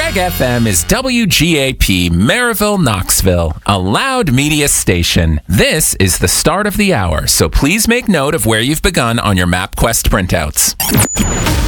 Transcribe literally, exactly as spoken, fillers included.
Reg F M is W G A P Maryville, Knoxville, a loud media station. This is the start of the hour, so please make note of where you've begun on your MapQuest printouts.